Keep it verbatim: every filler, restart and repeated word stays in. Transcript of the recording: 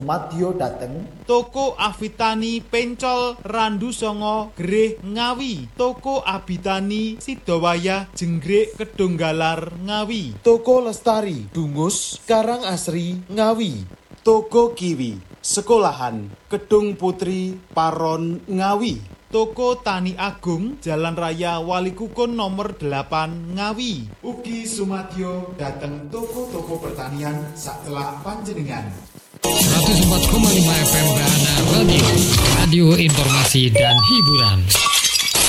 Madya dateng Toko Avitani Pencol Randu Songo Gereh Ngawi. Toko Abitani Sidowayah Jenggrik Kedunggalar Ngawi. Toko Lestari Dungus Karang Asri Ngawi. Toko Kiwi Sekolahan Kedung Putri Paron Ngawi. Toko Tani Agung Jalan Raya Walikukun nomor delapan Ngawi. Ugi sumadyo dateng toko-toko pertanian sakelak panjenengan. seratus empat koma lima F M Dana Radio, radio informasi dan hiburan.